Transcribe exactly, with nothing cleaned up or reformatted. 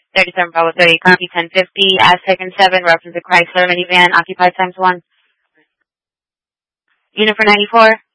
thirty-seven Bravo thirty, copy ten fifty, Aztec and seven, reference to Chrysler minivan, occupied times one. Unit for ninety-four.